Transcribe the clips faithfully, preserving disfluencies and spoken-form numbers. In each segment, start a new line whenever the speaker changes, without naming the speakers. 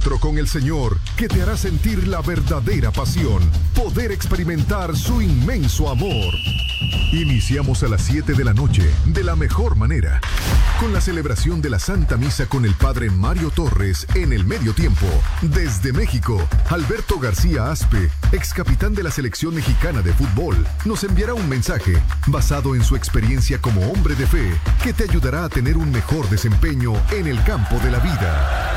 encuentro con el Señor que te hará sentir la verdadera pasión, poder experimentar su inmenso amor. Iniciamos a las siete de la noche de la mejor manera, con la celebración de la Santa Misa con el Padre Mario Torres en el medio tiempo. Desde México, Alberto García Aspe, ex capitán de la selección mexicana de fútbol, nos enviará un mensaje basado en su experiencia como hombre de fe que te ayudará a tener un mejor desempeño en el campo de la vida.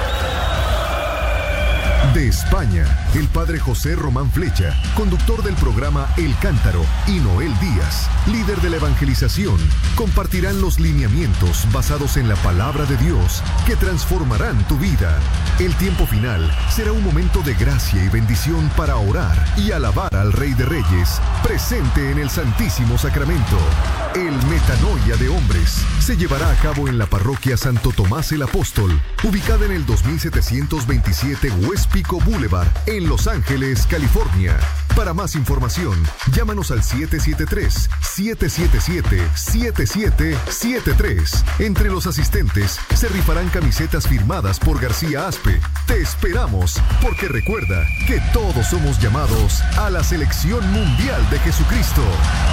De España, el padre José Román Flecha, conductor del programa El Cántaro, y Noel Díaz, líder de la evangelización, compartirán los lineamientos basados en la palabra de Dios que transformarán tu vida. El tiempo final será un momento de gracia y bendición para orar y alabar al Rey de Reyes, presente en el Santísimo Sacramento. El Metanoia de Hombres se llevará a cabo en la parroquia Santo Tomás el Apóstol, ubicada en el dos mil setecientos veintisiete West Pico Boulevard, en Los Ángeles, California. Para más información, llámanos al siete siete tres, siete siete siete, siete siete siete tres. Entre los asistentes se rifarán camisetas firmadas por García Aspe. Te esperamos, porque recuerda que todos somos llamados a la selección mundial de Jesucristo.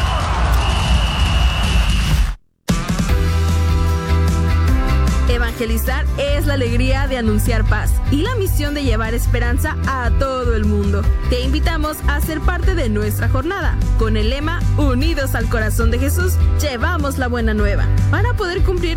Evangelizar es la alegría de anunciar paz y la misión de llevar esperanza a todo el mundo. Te invitamos a ser parte de nuestra jornada con el lema Unidos al Corazón de Jesús, llevamos la buena nueva. Para poder cumplir